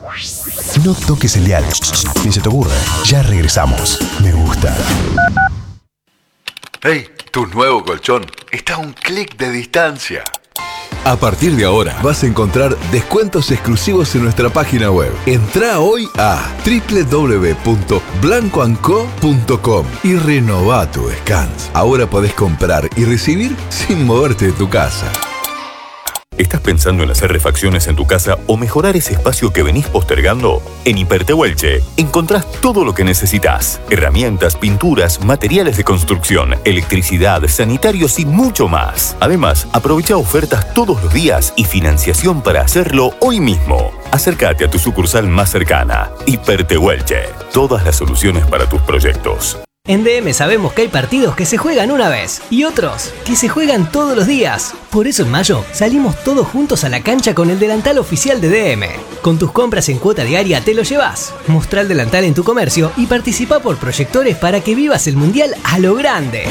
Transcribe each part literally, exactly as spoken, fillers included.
No toques el dial, ni se te ocurra. Ya regresamos. Me gusta. ¡Hey! Tu nuevo colchón está a un clic de distancia. A partir de ahora vas a encontrar descuentos exclusivos en nuestra página web. Entrá hoy a doble u doble u doble u punto blanco and co punto com y renová tu descanso. Ahora podés comprar y recibir sin moverte de tu casa. ¿Estás pensando en hacer refacciones en tu casa o mejorar ese espacio que venís postergando? En Hipertehuelche encontrás todo lo que necesitas. Herramientas, pinturas, materiales de construcción, electricidad, sanitarios y mucho más. Además, aprovecha ofertas todos los días y financiación para hacerlo hoy mismo. Acércate a tu sucursal más cercana. Hipertehuelche. Todas las soluciones para tus proyectos. En D M sabemos que hay partidos que se juegan una vez y otros que se juegan todos los días. Por eso en mayo salimos todos juntos a la cancha con el delantal oficial de D M. Con tus compras en cuota diaria te lo llevas. Mostrá el delantal en tu comercio y participa por proyectores para que vivas el mundial a lo grande.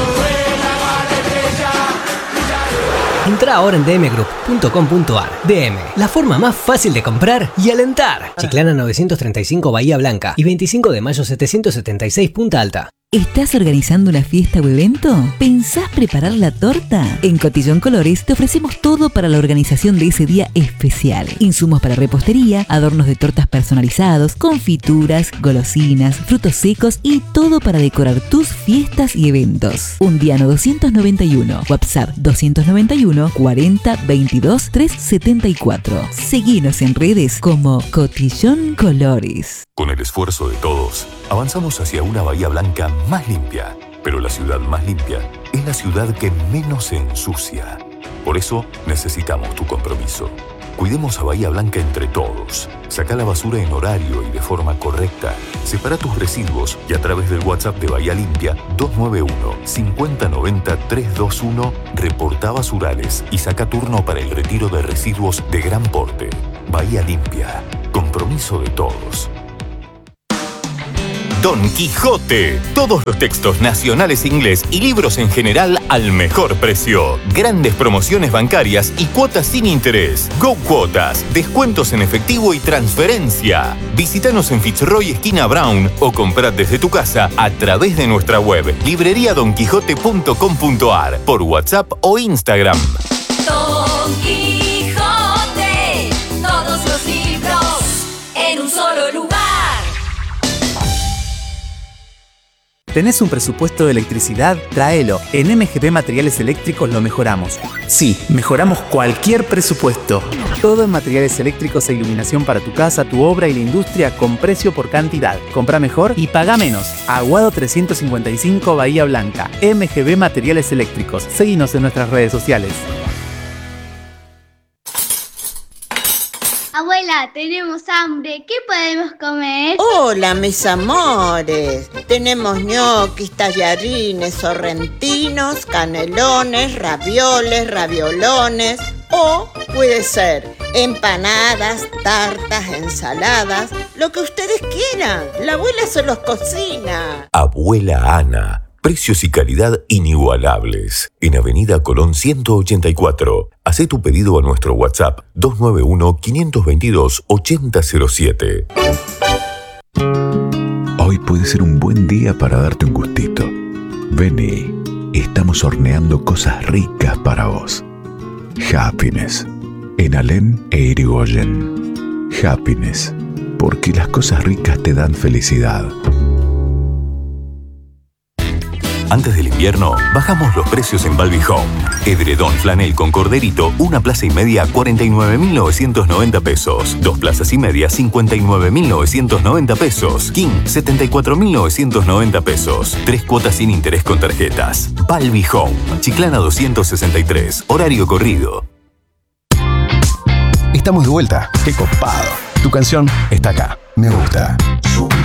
Entra ahora en d m group punto com punto a r. D M, la forma más fácil de comprar y alentar. Chiclana novecientos treinta y cinco Bahía Blanca y veinticinco de mayo setecientos setenta y seis Punta Alta. ¿Estás organizando una fiesta o evento? ¿Pensás preparar la torta? En Cotillón Colores te ofrecemos todo para la organización de ese día especial. Insumos para repostería, adornos de tortas personalizados, confituras, golosinas, frutos secos y todo para decorar tus fiestas y eventos. Undiano doscientos noventa y uno, WhatsApp doscientos noventa y uno, cuarenta, veintidós, trescientos setenta y cuatro. Seguinos en redes como Cotillón Colores. Con el esfuerzo de todos, avanzamos hacia una Bahía Blanca más limpia. Pero la ciudad más limpia es la ciudad que menos se ensucia. Por eso necesitamos tu compromiso. Cuidemos a Bahía Blanca entre todos. Saca la basura en horario y de forma correcta. Separa tus residuos y a través del WhatsApp de Bahía Limpia dos nueve uno, cinco cero nueve cero, tres dos uno reporta basurales y saca turno para el retiro de residuos de gran porte. Bahía Limpia. Compromiso de todos. Don Quijote. Todos los textos nacionales e inglés y libros en general al mejor precio. Grandes promociones bancarias y cuotas sin interés. Go Cuotas. Descuentos en efectivo y transferencia. Visítanos en Fitzroy esquina Brown o comprá desde tu casa a través de nuestra web librería don quijote punto com punto a r por WhatsApp o Instagram. Don Quijote. Todos los libros en un solo lugar. ¿Tenés un presupuesto de electricidad? Tráelo. En M G B Materiales Eléctricos lo mejoramos. Sí, mejoramos cualquier presupuesto. Todo en materiales eléctricos e iluminación para tu casa, tu obra y la industria con precio por cantidad. Compra mejor y paga menos. Aguado trescientos cincuenta y cinco Bahía Blanca. M G B Materiales Eléctricos. Seguinos en nuestras redes sociales. Abuela, tenemos hambre. ¿Qué podemos comer? Hola, mis amores. Tenemos ñoquis, tallarines, sorrentinos, canelones, ravioles, raviolones. O puede ser empanadas, tartas, ensaladas, lo que ustedes quieran. La abuela se los cocina. Abuela Ana. Precios y calidad inigualables. En Avenida Colón ciento ochenta y cuatro. Hacé tu pedido a nuestro WhatsApp dos nueve uno, cinco dos dos, ocho cero cero siete. Hoy puede ser un buen día para darte un gustito. Vení, estamos horneando cosas ricas para vos. Happiness. En Alem e Irigoyen. Happiness. Porque las cosas ricas te dan felicidad. Antes del invierno, bajamos los precios en Balbi Home. Edredón flanel con corderito, una plaza y media, cuarenta y nueve mil novecientos noventa pesos. Dos plazas y media, cincuenta y nueve mil novecientos noventa pesos. King, setenta y cuatro mil novecientos noventa pesos. Tres cuotas sin interés con tarjetas. Balbi Home. Chiclana doscientos sesenta y tres. Horario corrido. Estamos de vuelta. ¡Qué copado! Tu canción está acá. Me gusta.